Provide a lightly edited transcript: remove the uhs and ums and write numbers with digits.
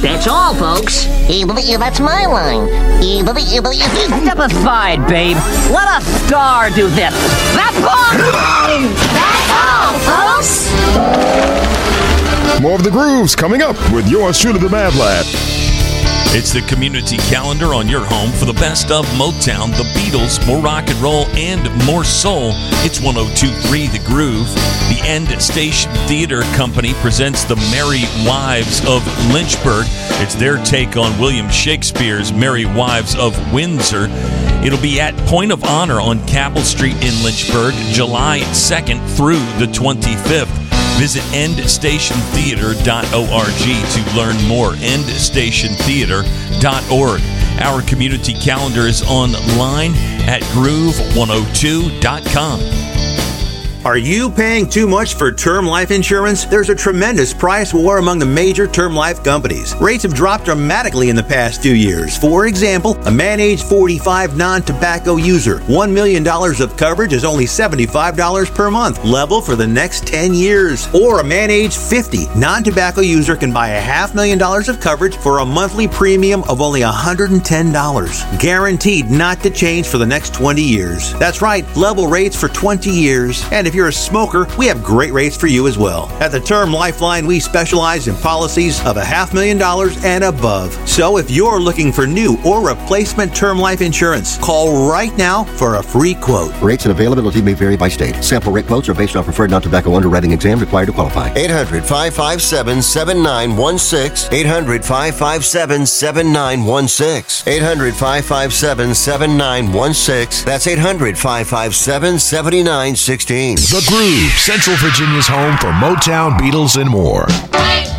That's all, folks. That's my line. Step aside, babe. Let a star do this. That's all! That's all, folks. More of the grooves coming up with yours truly, the Mad Lad. It's the community calendar on your home for the best of Motown, the Beatles, more rock and roll, and more soul. It's 102.3 The Groove. The End Station Theater Company presents The Merry Wives of Lynchburg. It's their take on William Shakespeare's Merry Wives of Windsor. It'll be at Point of Honor on Capitol Street in Lynchburg, July 2nd through the 25th. Visit endstationtheater.org to learn more. endstationtheater.org. Our community calendar is online at groove102.com. Are you paying too much for term life insurance? There's a tremendous price war among the major term life companies. Rates have dropped dramatically in the past few years. For example, a man age 45 non-tobacco user, $1 million of coverage is only $75 per month, level for the next 10 years. Or a man age 50 non-tobacco user can buy $500,000 of coverage for a monthly premium of only $110. Guaranteed not to change for the next 20 years. That's right, level rates for 20 years. And if you're a smoker, we have great rates for you as well. At the Term Lifeline, we specialize in policies of $500,000 and above. So if you're looking for new or replacement term life insurance, call right now for a free quote. Rates and availability may vary by state. Sample rate quotes are based on preferred non-tobacco underwriting exam required to qualify. 800-557-7916. 800-557-7916. 800-557-7916. That's 800-557-7916. The Groove, Central Virginia's home for Motown, Beatles, and more.